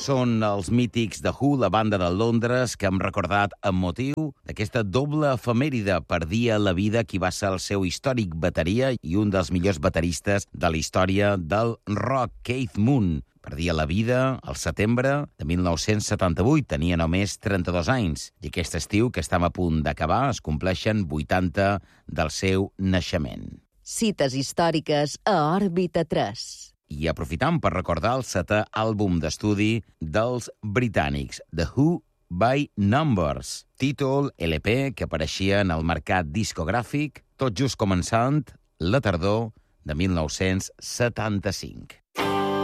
Són els mítics de Who, la banda de Londres, que hem recordat amb motiu d'aquesta doble efemèride. Perdia la vida qui va ser el seu històric bateria i un dels millors bateristes de la història del rock, Keith Moon. Perdia la vida al setembre de 1978, tenia només 32 anys. I aquest estiu, que estem a punt d'acabar, es compleixen 80 del seu naixement. Cites històriques a Òrbita 3. I aprofitam per recordar el 7è àlbum d'estudi dels britànics, The Who by Numbers, títol LP que apareixia en el mercat discogràfic tot just començant la tardor de 1975.